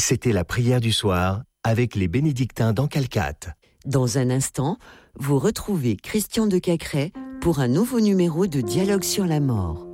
C'était la prière du soir avec les bénédictins d'Encalcat. Dans un instant, vous retrouvez Christian de Cacrès pour un nouveau numéro de Dialogue sur la mort.